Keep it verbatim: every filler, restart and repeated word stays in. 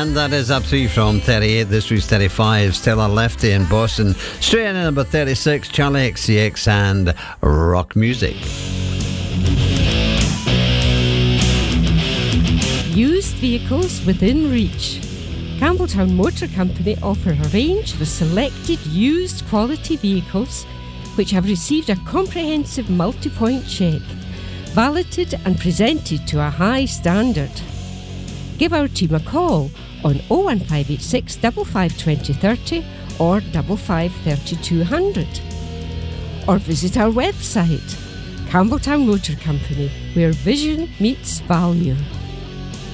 And that is up three from thirty-eight. This week's thirty-five. Stella Lefty in Boston. Straight in at number thirty-six. Charlie X C X and Rock Music. Used vehicles within reach. Campbelltown Motor Company offer a range of selected used quality vehicles which have received a comprehensive multi-point check, validated and presented to a high standard. Give our team a call on oh one five eight six, five five two oh three oh or five five three two hundred. Or visit our website, Campbelltown Motor Company, where vision meets value.